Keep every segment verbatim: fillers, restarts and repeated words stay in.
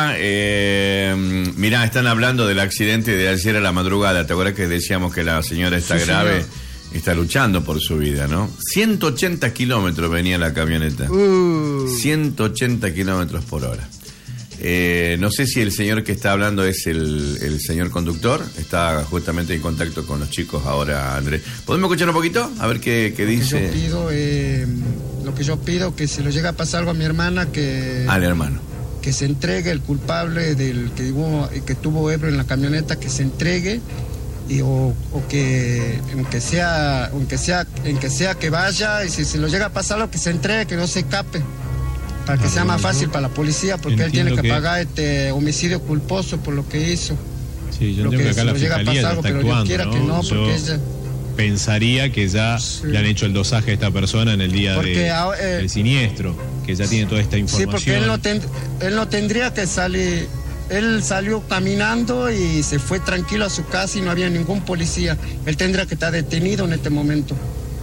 Eh, mirá, están hablando del accidente de ayer a la madrugada. ¿Te acuerdas que decíamos que la señora está sí, grave? Señor. Está luchando por su vida, ¿no? ciento ochenta kilómetros venía la camioneta. Uh. ciento ochenta kilómetros por hora. Eh, no sé si el señor que está hablando es el, el señor conductor. Está justamente en contacto con los chicos ahora, Andrés. ¿Podemos escuchar un poquito? A ver qué, qué dice. Lo que yo pido, eh, lo que yo pido, que si le llega a pasar algo a mi hermana, que... Al hermano. Que se entregue el culpable del que, digo, que tuvo ebrio en la camioneta, que se entregue. Y, o, o que aunque sea aunque sea en que sea que vaya, y si se lo llega a pasar algo, que se entregue, que no se escape, para que ah, sea más fácil para la policía, porque él tiene que, que pagar este homicidio culposo por lo que hizo. Sí, yo entiendo que acá la fiscalía algo, está actuando, quiera, ¿no? Que no, yo ella... pensaría que ya sí. le han hecho el dosaje a esta persona en el día porque, de, eh, del siniestro, que ya tiene toda esta información. Sí, porque él no, ten, él no tendría que salir. Él salió caminando y se fue tranquilo a su casa y no había ningún policía. Él tendría que estar detenido en este momento.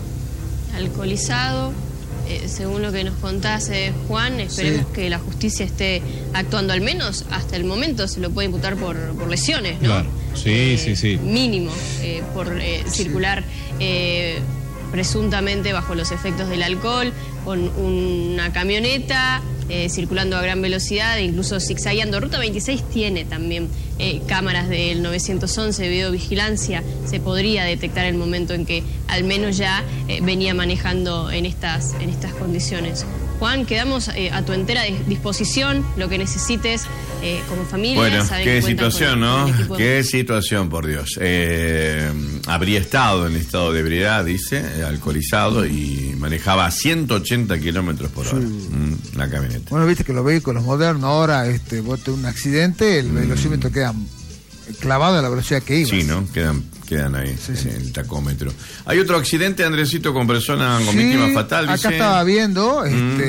Alcoholizado, eh, según lo que nos contás, eh, Juan, esperemos sí. que la justicia esté actuando, al menos hasta el momento se lo puede imputar por, por lesiones, ¿no? Claro. Sí, eh, sí, sí. Mínimo, eh, por eh, circular eh, presuntamente bajo los efectos del alcohol, con una camioneta... Eh, circulando a gran velocidad, incluso zigzagueando. Ruta veintiséis tiene también eh, cámaras del nueve once, videovigilancia. Se podría detectar el momento en que al menos ya eh, venía manejando en estas, en estas condiciones. Juan, quedamos eh, a tu entera disposición, lo que necesites eh, como familia. Bueno, qué situación, ¿no? Qué situación, por Dios. Eh, habría estado en estado de ebriedad, dice, alcoholizado, y manejaba a ciento ochenta kilómetros por hora. Sí. Mm, la camioneta. Bueno, viste que los vehículos modernos ahora, este, vos tenés un accidente, el mm. velocímetro queda clavado a la velocidad que iba. Sí, ¿no? Quedan, quedan ahí sí, en sí. el tacómetro. Hay otro accidente, Andresito, con persona con sí, víctima fatal, dice. Acá estaba viendo,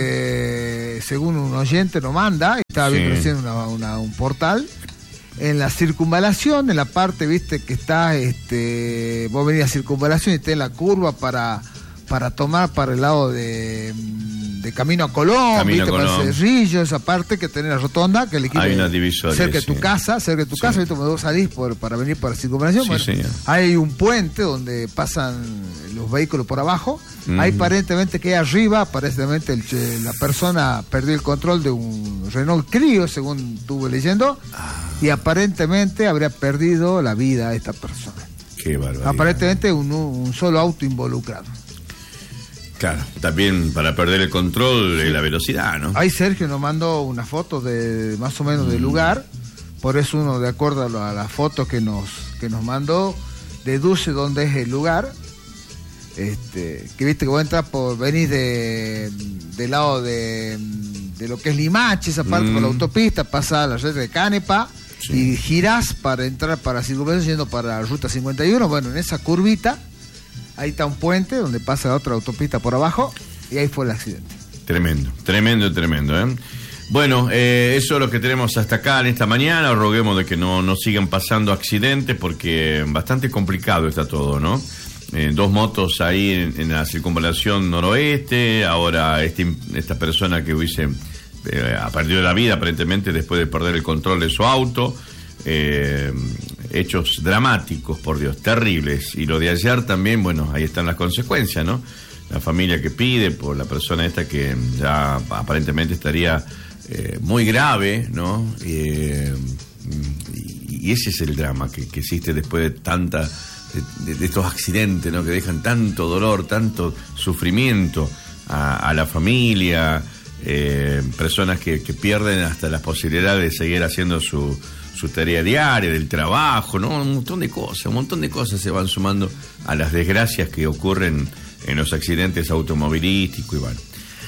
este, mm. según un oyente nos manda, estaba sí. viendo recién una, una, un portal, en la circunvalación, en la parte, viste, que está, este, vos venís a circunvalación y tenés la curva para, para tomar para el lado de... de Camino a Colón, Camino ¿viste? A Colón. Para Cerrillo, esa parte que tenés la rotonda, que le hay una divisoria cerca de sí. tu casa, cerca de tu sí. casa, ¿viste? Cuando vos salís por, para venir para la circunvalación, sí, bueno, señor. Hay un puente donde pasan los vehículos por abajo, mm. hay aparentemente que arriba, aparentemente el, la persona perdió el control de un Renault Clio, según estuve leyendo, ah. y aparentemente habría perdido la vida esta persona. Qué barbaridad. Aparentemente un, un solo auto involucrado. Claro, también para perder el control de la velocidad, ¿no? Ahí Sergio nos mandó una foto de más o menos mm. del lugar, por eso uno, de acuerdo a la, a la foto que nos que nos mandó, deduce dónde es el lugar. Este, que viste que vos entras por venís de del lado de, de lo que es Limache, esa parte mm. por la autopista, pasa a la red de Canepa sí. y girás para entrar para circunvalación yendo para la ruta cincuenta y uno. Bueno, en esa curvita ahí está un puente donde pasa la otra autopista por abajo y ahí fue el accidente. Tremendo, tremendo, tremendo, ¿eh? Bueno, eh, eso es lo que tenemos hasta acá en esta mañana. Roguemos de que no, no sigan pasando accidentes porque bastante complicado está todo, ¿no? Eh, dos motos ahí en, en la circunvalación noroeste. Ahora este, esta persona que hubiese eh, ha perdido la vida aparentemente después de perder el control de su auto. Eh, hechos dramáticos, por Dios, terribles. Y lo de ayer también, bueno, ahí están las consecuencias, ¿no? La familia que pide por la persona esta que ya aparentemente estaría eh, muy grave, ¿no? Eh, y, y ese es el drama que, que existe después de tanta de, de estos accidentes, ¿no? Que dejan tanto dolor, tanto sufrimiento a, a la familia, eh, personas que, que pierden hasta las posibilidades de seguir haciendo su su tarea diaria, del trabajo, ¿no? Un montón de cosas, un montón de cosas se van sumando a las desgracias que ocurren en los accidentes automovilísticos y bueno.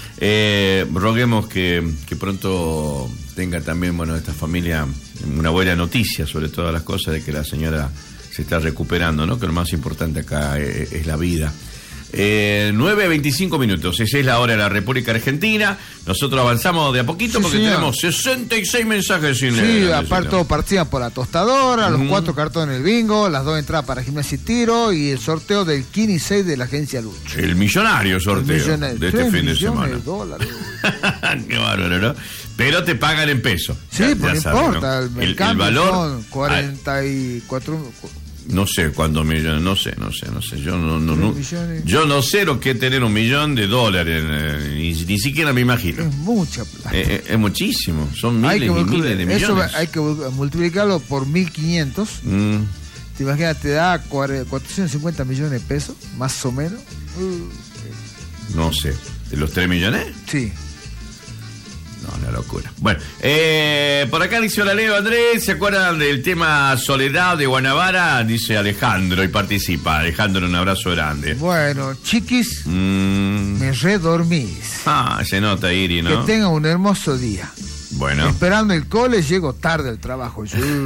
Eh, roguemos que, que pronto tenga también, bueno, esta familia una buena noticia sobre todas las cosas de que la señora se está recuperando, ¿no? Que lo más importante acá es, es la vida. Eh, nueve veinticinco minutos, esa es la hora de la República Argentina. Nosotros avanzamos de a poquito sí, porque señor. tenemos sesenta y seis mensajes sin leer. Sí, aparte todos participan por la tostadora, uh-huh. los cuatro cartones del bingo, las dos entradas para gimnasia y tiro y el sorteo del Kini seis de la agencia Lucho. El millonario sorteo el millonario, de este fin de semana. De dólares. Qué bárbaro, ¿no? Pero te pagan en pesos. Sí, ya, pues ya no importa. Sabe, ¿no? el, el, el valor son cuarenta y cuatro... No sé cuántos millones, no sé, no sé, no sé. Yo no, no, no yo no sé lo que es tener un millón de dólares, eh, ni, ni siquiera me imagino. Es mucha plata. Eh, eh, es muchísimo, son miles y miles de millones. Eso hay que multiplicarlo por mil quinientos. Mm. Te imaginas, te da cuatrocientos cincuenta millones de pesos, más o menos. Uh. No sé, ¿de los tres millones? Sí. No, una locura. Bueno, eh, por acá dice: hola Leo, Andrés, ¿se acuerdan del tema Soledad de Guanabara? Dice Alejandro y participa. Alejandro, un abrazo grande. Bueno, chiquis, mm. me redormís. Ah, se nota, Iri, ¿no? Que tenga un hermoso día. Bueno. Esperando el cole, llego tarde al trabajo.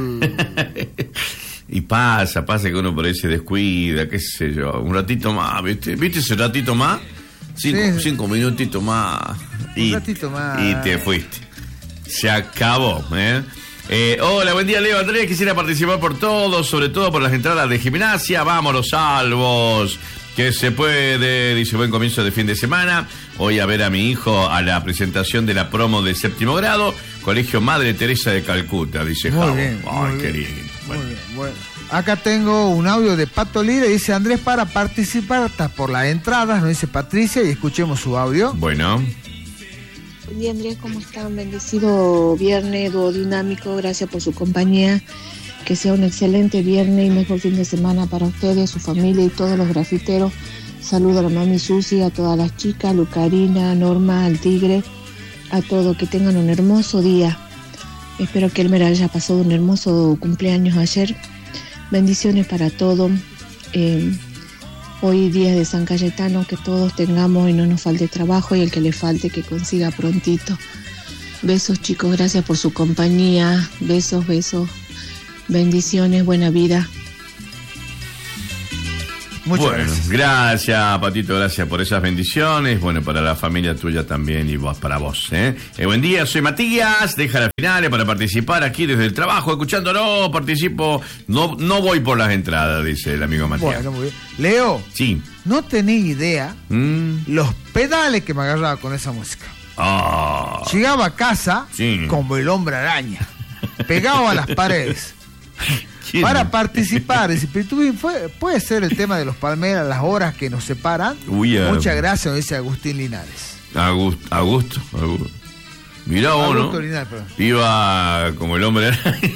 Y pasa, pasa que uno por ahí se descuida, qué sé yo, un ratito más, ¿viste? ¿Viste ese ratito más? Cinco, sí. cinco minutitos más. Y, un ratito más. Y te fuiste. Se acabó, ¿eh? Eh, hola, buen día, Leo, Andrés. Quisiera participar por todo, sobre todo por las entradas de gimnasia. Vámonos, salvos. Que se puede, dice, buen comienzo de fin de semana. Voy a ver a mi hijo a la presentación de la promo de séptimo grado, Colegio Madre Teresa de Calcuta, dice Muy Javo. bien, Ay, muy qué bien. lindo. Bueno. Muy bien, bueno. Acá tengo un audio de Pato Lira, dice Andrés, para participar hasta por las entradas, nos dice Patricia, y escuchemos su audio. Bueno. Buen día, Andrés, ¿cómo están? Bendecido viernes duodinámico, gracias por su compañía. Que sea un excelente viernes y mejor fin de semana para ustedes, su familia y todos los grafiteros. Saludo a la mami Susi, a todas las chicas, Lucarina, Norma, al Tigre, a todos, que tengan un hermoso día. Espero que Elmer haya pasado un hermoso cumpleaños ayer. Bendiciones para todos. Eh, hoy día de San Cayetano, que todos tengamos y no nos falte trabajo, y el que le falte que consiga prontito. Besos, chicos, gracias por su compañía. Besos, besos. Bendiciones, buena vida. Muchas bueno, gracias. Gracias, Patito, gracias por esas bendiciones. Bueno, para la familia tuya también y vos, para vos. ¿eh? Eh, buen día, soy Matías. Deja las finales para participar aquí desde el trabajo, escuchándolo. Participo. No, no voy por las entradas, dice el amigo Matías. Bueno, muy bien. Leo. Sí. No tenés idea mm. los pedales que me agarraba con esa música. Oh. Llegaba a casa sí. como el hombre araña, pegado a las paredes. Para participar, fue, puede ser el tema de los Palmeras, las horas que nos separan. Uy, uh, Muchas gracias, nos dice Agustín Linares. Augusto, Augusto, Augusto. Mirá vos, ¿no? Linares, iba como el hombre.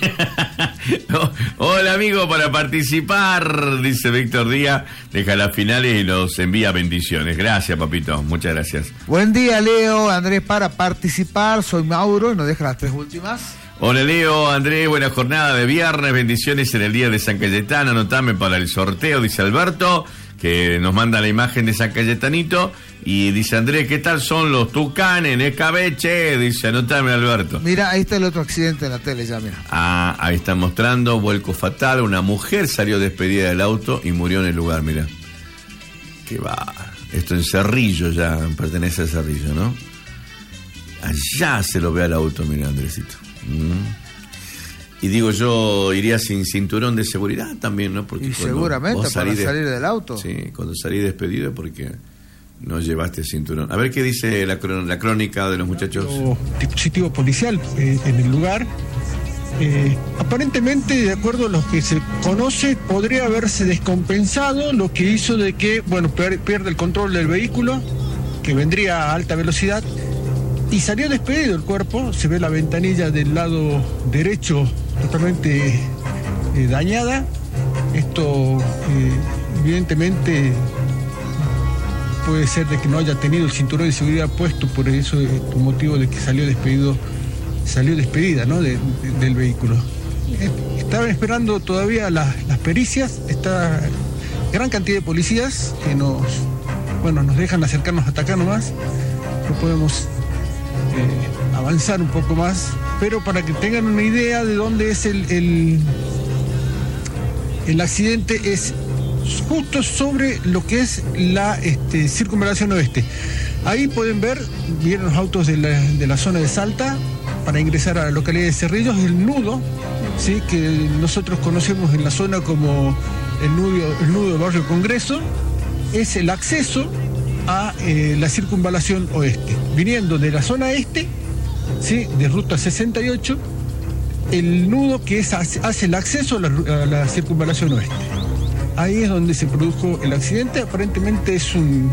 no. Hola, amigo, para participar, dice Víctor Díaz, deja las finales y nos envía bendiciones. Gracias, papito, muchas gracias. Buen día, Leo, Andrés, para participar, soy Mauro y nos deja las tres últimas. Hola Leo, Andrés, buena jornada de viernes, bendiciones en el día de San Cayetano, anotame para el sorteo, dice Alberto, que nos manda la imagen de San Cayetanito, y dice Andrés, ¿qué tal son los tucanes en escabeche? Dice, anotame Alberto. Mira, ahí está el otro accidente en la tele ya, mira. Ah, ahí están mostrando, vuelco fatal, una mujer salió despedida del auto y murió en el lugar, mira. Qué va, esto en Cerrillo ya, pertenece a Cerrillo, ¿no? Allá se lo ve al auto, mira Andresito. Mm. Y digo, yo iría sin cinturón de seguridad también, ¿no? Porque y seguramente para de, salir del auto. Sí, cuando salí despedido porque no llevaste cinturón. A ver qué dice la, la crónica de los muchachos. Dispositivo policial eh, en el lugar. Eh, aparentemente, de acuerdo a lo que se conoce, podría haberse descompensado, lo que hizo de que, bueno, pierde el control del vehículo, que vendría a alta velocidad. Y salió despedido el cuerpo, se ve la ventanilla del lado derecho totalmente eh, dañada. Esto eh, evidentemente puede ser de que no haya tenido el cinturón de seguridad puesto, por eso es el motivo de que salió despedido, salió despedida, ¿no? de, de, del vehículo. Eh, estaban esperando todavía las, las pericias, está gran cantidad de policías que nos, bueno, nos dejan acercarnos hasta acá nomás, no podemos Eh, avanzar un poco más, pero para que tengan una idea de dónde es el el, el accidente, es justo sobre lo que es la este, circunvalación oeste. Ahí pueden ver, vienen los autos de la, de la zona de Salta para ingresar a la localidad de Cerrillos, el nudo, ¿sí? Que nosotros conocemos en la zona como el nudo, el nudo del barrio Congreso, es el acceso a eh, la circunvalación oeste. Viniendo de la zona este, ¿sí? De ruta sesenta y ocho, el nudo que es, hace el acceso a la, a la circunvalación oeste. Ahí es donde se produjo el accidente. Aparentemente es un,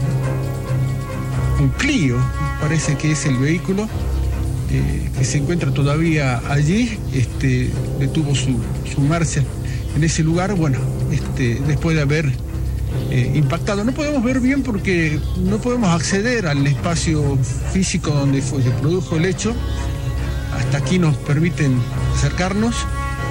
un Clio, parece que es el vehículo eh, que se encuentra todavía allí. Este, detuvo su, su marcha en ese lugar, bueno, este, después de haber eh, impactado. No podemos ver bien porque no podemos acceder al espacio físico donde fue, se produjo el hecho. Hasta aquí nos permiten acercarnos, eh,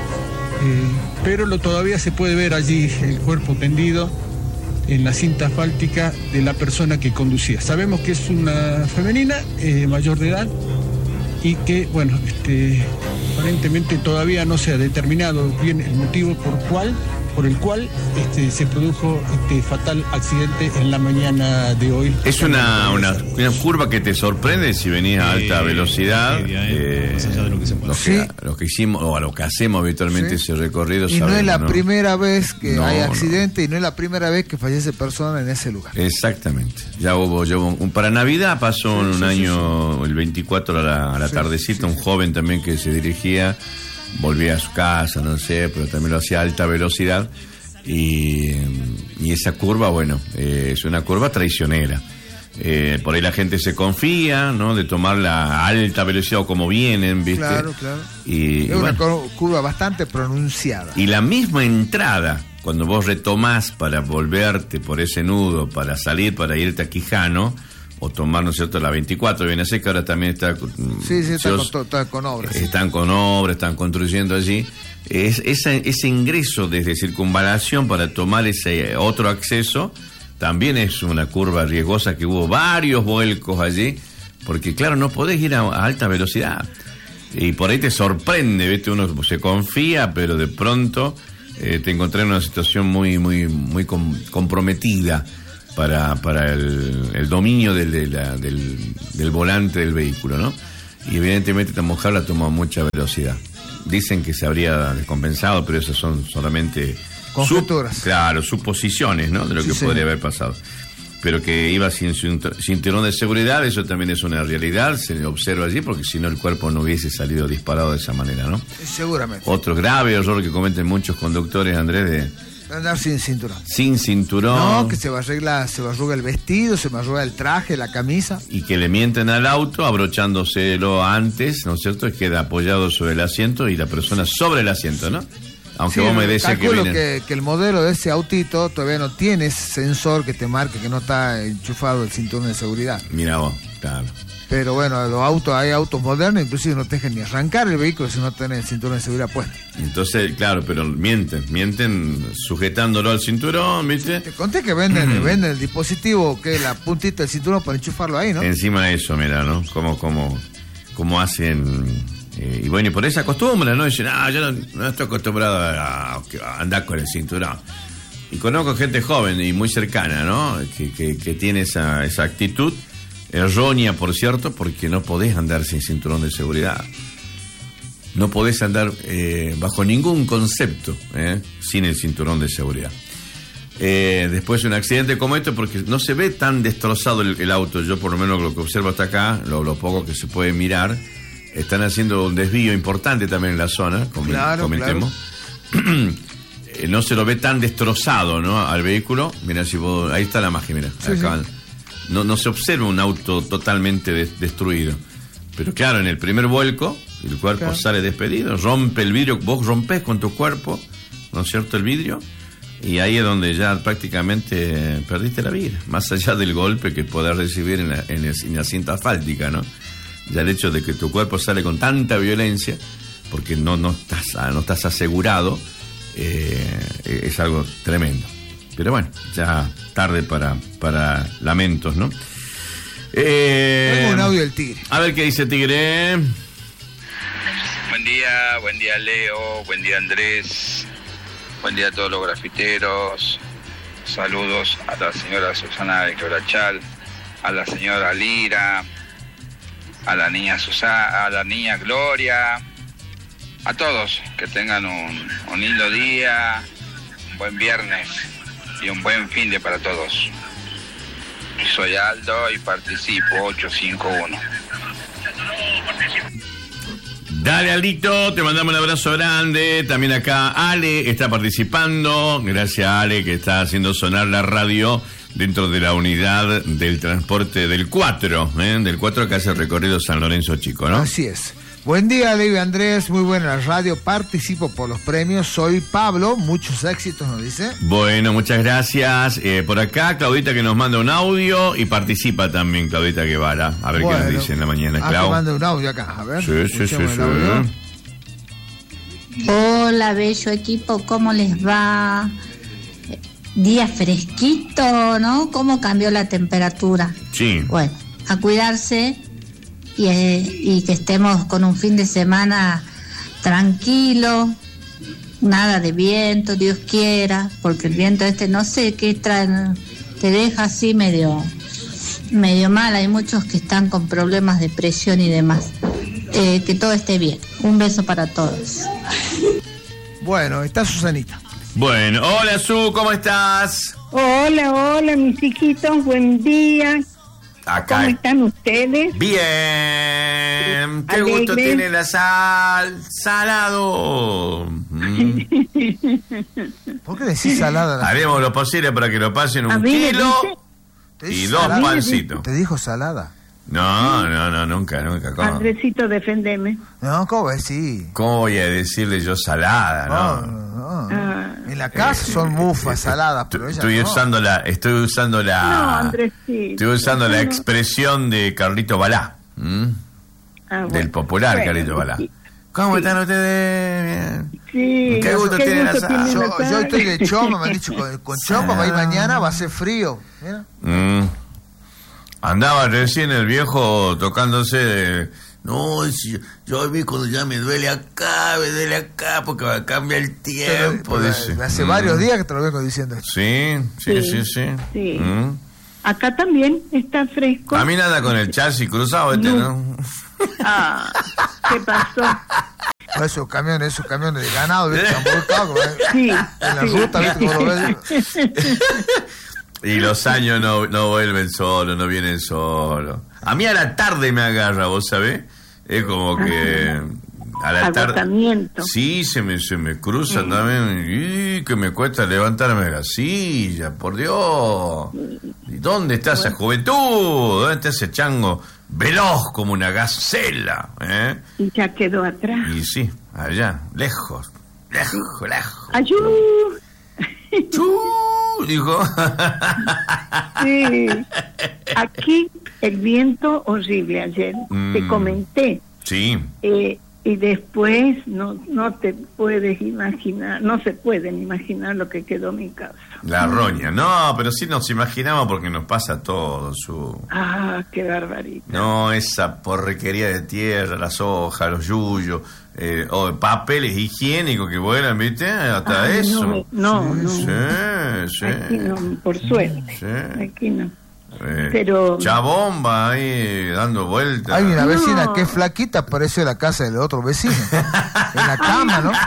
pero lo, todavía se puede ver allí el cuerpo tendido en la cinta asfáltica de la persona que conducía. Sabemos que es una femenina eh, mayor de edad y que, bueno, este, aparentemente todavía no se ha determinado bien el motivo por cual por el cual este, se produjo este fatal accidente en la mañana de hoy. Es una, una, una curva que te sorprende si venís a alta eh, velocidad. Eh, eh, más allá de lo que se puede. Los, que, sí. los que hicimos, o a lo que hacemos habitualmente, sí. Ese recorrido. Y sabemos, no es la ¿no? primera vez que no, hay accidente, no. Y no es la primera vez que fallece persona en ese lugar. Exactamente. Ya hubo, ya hubo un, para Navidad pasó sí, un sí, año, sí, sí. El veinticuatro a la, a la sí, tardecita, sí, un sí. joven también que se dirigía, volvía a su casa, no sé, pero también lo hacía a alta velocidad. Y, y esa curva, bueno, eh, es una curva traicionera. Eh, por ahí la gente se confía, ¿no? De tomarla a alta velocidad o como vienen, ¿viste? Claro, claro. Y, es y una bueno, curva bastante pronunciada. Y la misma entrada, cuando vos retomás para volverte por ese nudo, para salir, para irte a Quijano, o tomar, ¿no es cierto?, la veinticuatro, viene a ser que ahora también está... Sí, sí, está, con, está con obras. Están con obras, están construyendo allí. Es, ese, ese ingreso desde circunvalación para tomar ese otro acceso también es una curva riesgosa, que hubo varios vuelcos allí, porque claro, no podés ir a, a alta velocidad. Y por ahí te sorprende, ¿viste? Uno se confía, pero de pronto eh, te encontrás en una situación muy, muy, muy com comprometida para, para el, el dominio del, de la, del, del volante del vehículo, ¿no? Y evidentemente esta mujer la tomó a mucha velocidad. Dicen que se habría descompensado, pero esas son solamente conjeturas. Claro, suposiciones, ¿no? De lo sí, que sí. podría haber pasado. Pero que iba sin cinturón de seguridad, eso también es una realidad, se observa allí, porque si no el cuerpo no hubiese salido disparado de esa manera, ¿no? Seguramente. Otro grave error que cometen muchos conductores, Andrés, de andar sin cinturón. Sin cinturón. No, que se va a arreglar, se va a arrugar el vestido, se va a arrugar el traje, la camisa. Y que le mienten al auto abrochándoselo antes, ¿no es cierto? Y queda apoyado sobre el asiento y la persona sobre el asiento, ¿no? Aunque sí, vos me des que calculo vienen... que, que el modelo de ese autito todavía no tiene ese sensor que te marque que no está enchufado el cinturón de seguridad. Mira vos, claro. Pero bueno, los autos, hay autos modernos, inclusive no te dejan ni arrancar el vehículo si no tenés el cinturón de seguridad puesto. Entonces, claro, pero mienten, mienten sujetándolo al cinturón, ¿viste? Te conté que venden, venden el dispositivo, que es la puntita del cinturón para enchufarlo ahí, ¿no? Encima de eso, mira, ¿no? Como, como, como hacen... Eh, y bueno, y por esa costumbre, ¿no? Dicen, ah, yo no, no estoy acostumbrado a, a andar con el cinturón. Y conozco gente joven y muy cercana, ¿no? Que, que, que tiene esa, esa actitud, errónea, por cierto, porque no podés andar sin cinturón de seguridad. No podés andar eh, bajo ningún concepto eh, sin el cinturón de seguridad. Eh, después de un accidente como este, porque no se ve tan destrozado el, el auto, yo por lo menos lo que observo hasta acá, lo, lo poco que se puede mirar, están haciendo un desvío importante también en la zona, como claro, comentemos. Claro. eh, no se lo ve tan destrozado, ¿no? Al vehículo. Mira, si vos, ahí está la imagen, mira. Sí, acá. Sí. No, no se observa un auto totalmente de, destruido. Pero claro, en el primer vuelco, el cuerpo claro. sale despedido, rompe el vidrio, vos rompés con tu cuerpo, ¿no es cierto?, el vidrio, y ahí es donde ya prácticamente perdiste la vida, más allá del golpe que podés recibir en la, en, el, en la cinta asfáltica, ¿no? Ya el hecho de que tu cuerpo sale con tanta violencia, porque no, no, estás, no estás asegurado, eh, es algo tremendo. Pero bueno, ya tarde para, para lamentos, ¿no? Eh, Tengo un audio del Tigre. A ver qué dice Tigre. Buen día, buen día Leo, buen día Andrés, buen día a todos los grafiteros. Saludos a la señora Susana de Quebrachal, a la señora Lira, a la niña Susana, a la niña Gloria, a todos que tengan un, un lindo día, un buen viernes y un buen fin de para todos. Soy Aldo y participo ocho cinco uno. Dale, Aldito, te mandamos un abrazo grande. También acá Ale está participando. Gracias, Ale, que está haciendo sonar la radio dentro de la unidad del transporte del cuatro, ¿eh? Del cuatro que hace el recorrido San Lorenzo Chico, ¿no? Así es. Buen día, Leo Andrés, muy buena la radio, participo por los premios, soy Pablo, muchos éxitos, nos dice. Bueno, muchas gracias. Eh, por acá, Claudita que nos manda un audio y participa también Claudita Guevara. A ver bueno, qué nos dice en la mañana, Clau. Ah, manda un audio acá, a ver. Sí, sí, sí, sí. Hola, bello equipo, ¿cómo les va? Día fresquito, ¿no? ¿Cómo cambió la temperatura? Sí. Bueno, a cuidarse. Y, eh, y que estemos con un fin de semana tranquilo, nada de viento, Dios quiera, porque el viento este no sé qué trae, te deja así medio medio mal, hay muchos que están con problemas de presión y demás. Eh, que todo esté bien, un beso para todos. Bueno, está Susanita. Bueno, hola Su, ¿cómo estás? Hola, hola mis chiquitos, buen día. Acá. ¿Cómo están ustedes? Bien. Qué Alegre. Gusto tiene la sal. Salado. Mm. ¿Por qué decís salada? Haremos lo posible para que lo pasen un kilo y dos salada? Pancitos. ¿Te dijo salada? No, no, no, nunca, nunca. ¿Cómo? Andresito, defendeme. No, ¿cómo decís? ¿Cómo voy a decirle yo salada? No, no. no. Ah. En la casa eh, son mufas, saladas, pero ella estoy no. usando la, estoy usando la, no, Andresito, estoy usando no, la no. expresión de Carlito Balá, ¿m? Ah, bueno. Del popular bueno, Carlito Balá. Sí. ¿Cómo sí. Están ustedes? Sí. ¿Qué gusto tiene la sal? Yo, yo estoy de choma, me han dicho, con, con choma, ahí mañana va a ser frío. Mira. Mm. Andaba recién el viejo tocándose de... No, si yo a mí cuando ya me duele acá, me duele acá, porque va a cambiar el tiempo. Pero, pero hace mm. varios días que te lo vengo diciendo. Sí, sí, sí, sí. sí. sí. Mm. Acá también está fresco. A mí nada con el chasis cruzado este, ¿no? ¿no? Ah, ¿qué pasó? No, esos camiones, esos camiones de ganado, ¿viste? Están volcados, ¿eh? Sí. En la sí. ruta, ¿viste? Cómo lo ves. Y los años no, no vuelven solos, no vienen solos. A mí a la tarde me agarra, ¿vos sabés? Es como que... A la tarde... Sí, se me, se me cruza sí. también. Y que me cuesta levantarme de la silla, por Dios. ¿Y dónde está bueno. esa juventud? ¿Dónde está ese chango veloz como una gacela? ¿Eh? Y ya quedó atrás. Y sí, allá, lejos, lejos, lejos. ¡Ayú! ¡Chú! Dijo. Sí. Aquí el viento horrible ayer. Mm. Te comenté. Sí. Eh, y después no no te puedes imaginar, no se pueden imaginar lo que quedó mi casa. La roña. No, pero sí nos imaginamos porque nos pasa todo. Su... Ah, qué barbaridad. No, esa porquería de tierra, las hojas, los yuyos, eh, o papeles higiénicos que vuelan, ¿viste? Hasta Ay, eso. No, no. Sí, no. sí. Aquí no, por suerte. Sí. Aquí no. Eh, pero Chabomba ahí dando vueltas. Hay una vecina no. que es flaquita, parece la casa del otro vecino. En la cama, ¿no?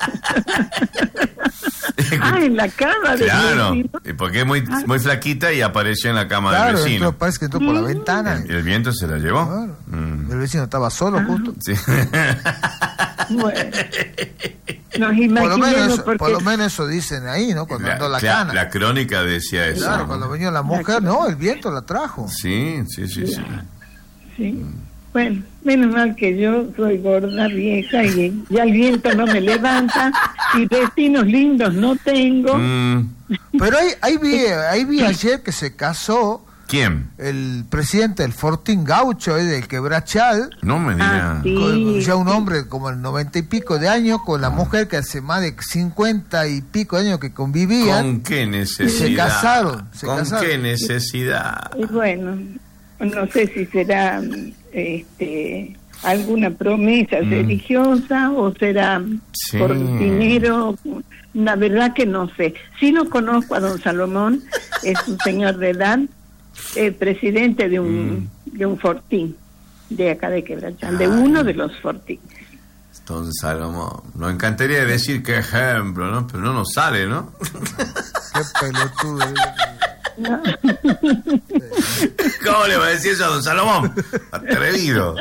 Ah, en la cama del claro, vecino. Porque es muy, ah. muy flaquita y apareció en la cama claro, del vecino. Claro, parece que entró por la ventana. El, el viento se la llevó. Claro. Mm. El vecino estaba solo, ah. justo. Sí. Bueno. Nos por, lo menos, porque... por lo menos eso dicen ahí, ¿no? Cuando la, andó la la, cana. La crónica decía eso. Claro, cuando venía la mujer, no, el viento la trajo. Sí, sí, sí, sí. Sí. Mm. Bueno, menos mal que yo soy gorda, vieja, y ya el viento no me levanta, y vecinos lindos no tengo. Mm. Pero ahí, ahí, vi, ahí vi ayer que se casó... ¿Quién? El presidente del Fortín Gaucho, eh, del Quebrachal. No me digas. Ah, sí, ya un sí. hombre como el noventa y pico de años, con la mujer que hace más de cincuenta y pico de años que convivían. ¿Con qué necesidad? Se casaron. Se ¿Con casaron. qué necesidad? Y bueno, no sé si será... este alguna promesa mm. religiosa o será sí. por dinero. La verdad que no sé. Sí lo conozco a don Salomón, es un señor de edad, eh, presidente de un mm. de un fortín de acá de Quebrachal, de uno de los fortines. Don Salomón, nos encantaría decir qué ejemplo, ¿no? Pero no nos sale, ¿no? Qué pelotudo. No. ¿Cómo le va a decir eso a don Salomón? Atrevido.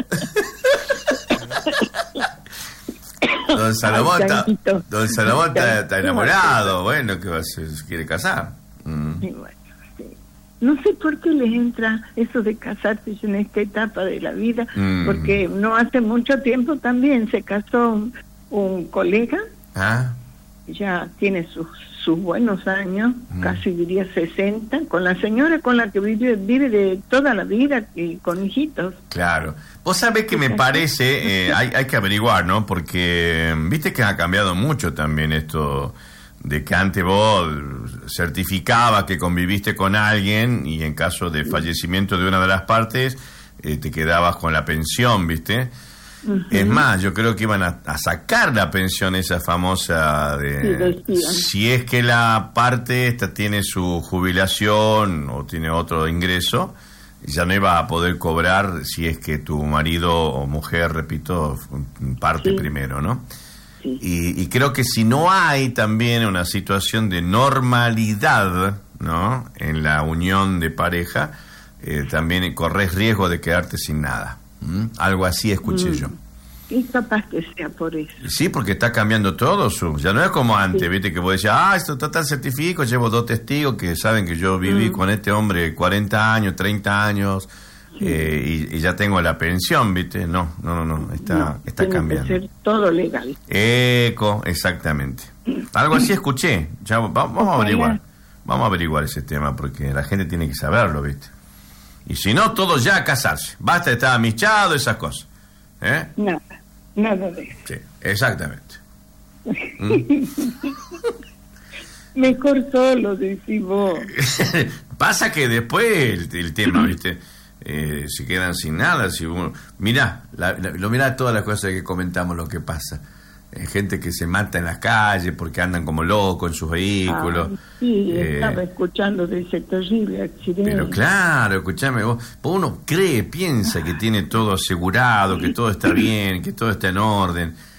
Don Salomón está, don Salomón está, está enamorado, bueno, que se quiere casar. Mm. Sí, bueno, sí. No sé por qué les entra eso de casarse en esta etapa de la vida, mm. porque no hace mucho tiempo también se casó un, un colega, ¿ah? Ya tiene sus sus buenos años, mm. casi diría sesenta, con la señora con la que vive, vive de toda la vida y con hijitos. Claro. Vos sabés que me parece, eh, hay, hay que averiguar, ¿no? Porque viste que ha cambiado mucho también esto de que antes vos certificabas que conviviste con alguien y en caso de fallecimiento de una de las partes eh, te quedabas con la pensión, ¿viste? Uh-huh. Es más, yo creo que iban a, a sacar la pensión esa famosa de sí, si es que la parte esta tiene su jubilación o tiene otro ingreso, ya no iba a poder cobrar si es que tu marido o mujer, repito, parte sí. primero, ¿no? Sí. Y, y creo que si no hay también una situación de normalidad, ¿no? En la unión de pareja, eh, también corres riesgo de quedarte sin nada. ¿Mm? Algo así escuché mm. yo. Y capaz que sea por eso. Sí, porque está cambiando todo. Su, ya no es como antes, sí. viste, que vos decías, ah, esto total certifico, llevo dos testigos que saben que yo viví mm. con este hombre cuarenta años, treinta años, sí. eh, y, y ya tengo la pensión, viste. No, no, no, no está, no, está tiene cambiando. Que ser todo legal. Eco, exactamente. Algo así escuché. Ya, vamos a averiguar. Vamos a averiguar ese tema, porque la gente tiene que saberlo, viste. Y si no, todos ya a casarse. Basta de estar amichado, esas cosas. ¿Eh? Nada, nada de eso. Sí, exactamente. ¿Mm? Mejor solo, decís vos. Pasa que después el, el tema, ¿viste? Eh, se quedan sin nada. Si uno, mirá, la, la, lo mirá todas las cosas que comentamos, lo que pasa. Eh, gente que se mata en las calles porque andan como locos en sus vehículos. Ah, sí, eh, estaba escuchando de ese terrible accidente. Pero claro, escuchame vos, uno cree, piensa que tiene todo asegurado, que todo está bien, que todo está en orden.